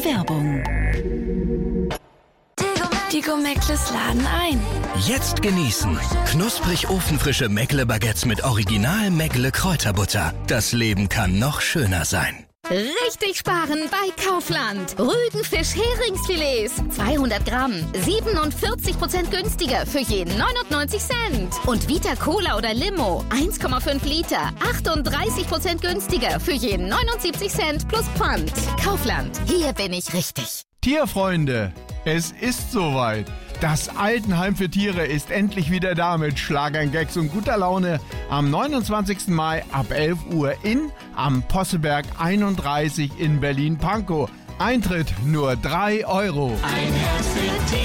Werbung. Digo Meckles laden ein. Jetzt genießen. Knusprig ofenfrische Meckle-Baguettes mit Original Meckle-Kräuterbutter. Das Leben kann noch schöner sein. Richtig sparen bei Kaufland. Rügenfisch Heringsfilets. 200 Gramm. 47% günstiger für jeden 99 Cent. Und Vita Cola oder Limo. 1,5 Liter. 38% günstiger für jeden 79 Cent plus Pfand. Kaufland. Hier bin ich richtig. Tierfreunde, es ist soweit. Das Altenheim für Tiere ist endlich wieder da mit Schlagern, Gags und guter Laune am 29. Mai ab 11 Uhr am Posseberg 31 in Berlin-Pankow. Eintritt nur 3 €. Ein Herz für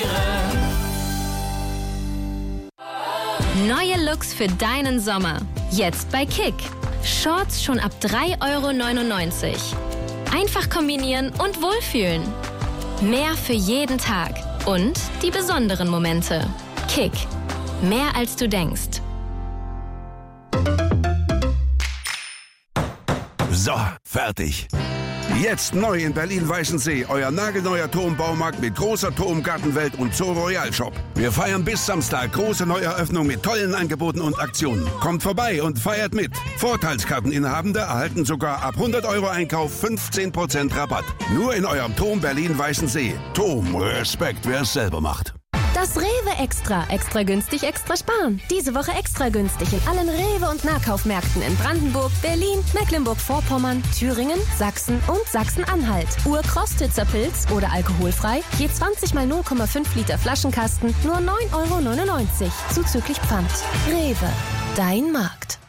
Tiere. Neue Looks für deinen Sommer. Jetzt bei Kick. Shorts schon ab 3,99 €. Einfach kombinieren und wohlfühlen. Mehr für jeden Tag. Und die besonderen Momente. Kick. Mehr als du denkst. So, fertig. Jetzt neu in Berlin-Weißensee, euer nagelneuer Turmbaumarkt mit großer Turmgartenwelt und Zoo Royal Shop. Wir feiern bis Samstag große Neueröffnung mit tollen Angeboten und Aktionen. Kommt vorbei und feiert mit. Vorteilskarteninhabende erhalten sogar ab 100 € Einkauf 15% Rabatt. Nur in eurem Turm Berlin-Weißensee. Turm, Respekt, wer es selber macht. Das Rewe Extra. Extra günstig, extra sparen. Diese Woche extra günstig in allen Rewe- und Nahkaufmärkten in Brandenburg, Berlin, Mecklenburg-Vorpommern, Thüringen, Sachsen und Sachsen-Anhalt. Urkrostitzer Pilz oder alkoholfrei. Je 20 mal 0,5 Liter Flaschenkasten. Nur 9,99 € zuzüglich Pfand. Rewe. Dein Markt.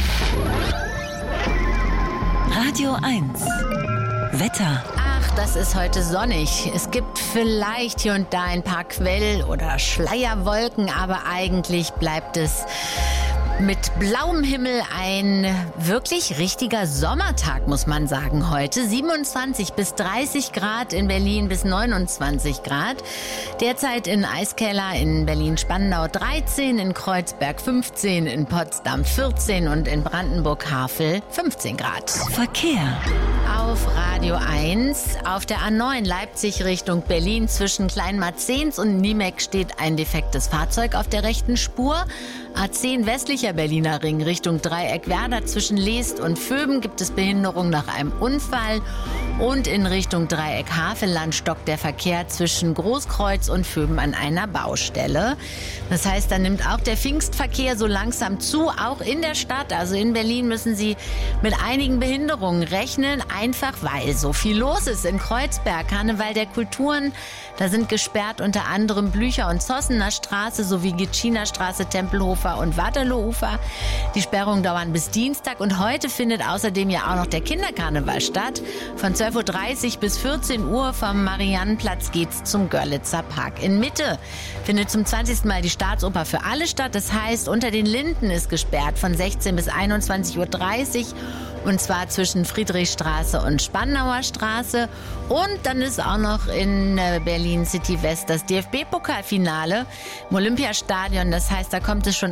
Radio 1. Wetter. Ach, das ist heute sonnig. Es gibt vielleicht hier und da ein paar Quell- oder Schleierwolken, aber eigentlich bleibt es mit blauem Himmel ein wirklich richtiger Sommertag, muss man sagen, heute. 27 bis 30 Grad in Berlin bis 29 Grad. Derzeit in Eiskeller in Berlin-Spandau 13, in Kreuzberg 15, in Potsdam 14 und in Brandenburg-Havel 15 Grad. Verkehr. Auf Radio 1, auf der A9 Leipzig Richtung Berlin zwischen Kleinmarzens und Niemek steht ein defektes Fahrzeug auf der rechten Spur. A10 westlicher Berliner Ring Richtung Dreieck Werder zwischen Leest und Vöben gibt es Behinderung nach einem Unfall. Und in Richtung Dreieck Havelland stockt der Verkehr zwischen Großkreuz und Vöben an einer Baustelle. Das heißt, da nimmt auch der Pfingstverkehr so langsam zu, auch in der Stadt. Also in Berlin müssen Sie mit einigen Behinderungen rechnen, einfach weil so viel los ist. In Kreuzberg, Karneval der Kulturen, da sind gesperrt unter anderem Blücher- und Zossener Straße sowie Gitschiner Straße, Tempelhofer und Waterloofer. Die Sperrungen dauern bis Dienstag und heute findet außerdem ja auch noch der Kinderkarneval statt. Von 12:30 Uhr bis 14 Uhr vom Mariannenplatz geht's zum Görlitzer Park. In Mitte findet zum 20. Mal die Staatsoper für alle statt. Das heißt, unter den Linden ist gesperrt von 16 bis 21:30 Uhr. Und zwar zwischen Friedrichstraße und Spandauer Straße. Und dann ist auch noch in Berlin City West das DFB-Pokalfinale im Olympiastadion. Das heißt, da kommt es schon